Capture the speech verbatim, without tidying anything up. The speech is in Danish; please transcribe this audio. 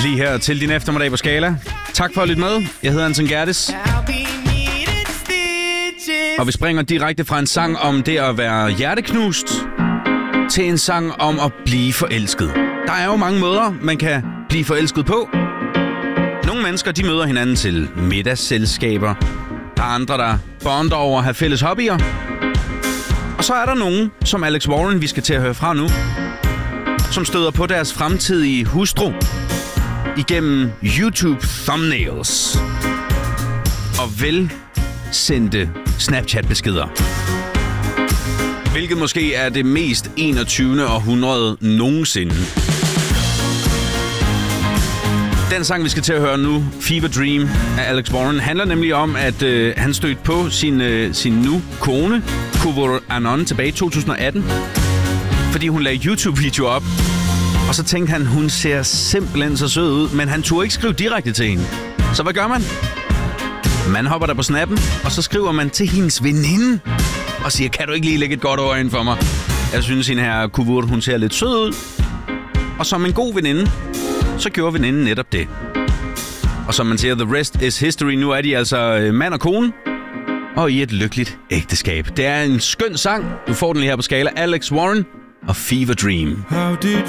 Lige her til din eftermiddag på Skala. Tak for at lytte med. Jeg hedder Anton Gerdes. Og vi springer direkte fra en sang om det at være hjerteknust til en sang om at blive forelsket. Der er jo mange måder, man kan blive forelsket på. Nogle mennesker, de møder hinanden til middagsselskaber. Der er andre, der bonder over at have fælles hobbyer. Og så er der nogen, som Alex Warren, vi skal til at høre fra nu, som støder på deres fremtidige hustru igennem YouTube thumbnails og velsendte Snapchat-beskeder. Hvilket måske er det mest enogtyvende århundrede nogensinde. Den sang, vi skal til at høre nu, Fever Dream af Alex Warren, handler nemlig om, at øh, han stødte på sin, øh, sin nu kone, Kuvor Anon, tilbage i to tusind og atten, fordi hun lagde YouTube-video op. Og så tænkte han, hun ser simpelthen så sød ud, men han turde ikke skrive direkte til hende. Så hvad gør man? Man hopper der på snappen, og så skriver man til hendes veninde og siger, kan du ikke lige lægge et godt ord ind for mig? Jeg synes, hende her Kuvur, hun ser lidt sød ud. Og som en god veninde, så gjorde veninden netop det. Og som man siger, the rest is history. Nu er de altså mand og kone, og i et lykkeligt ægteskab. Det er en skøn sang. Du får den lige her på Skala. Alex Warren og Fever Dream.